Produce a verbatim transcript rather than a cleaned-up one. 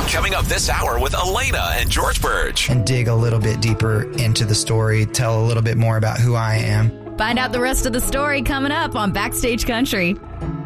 Coming up this hour with Elena and George Birch. And dig a little bit deeper into the story, tell a little bit more about who I am. Find out the rest of the story coming up on Backstage Country.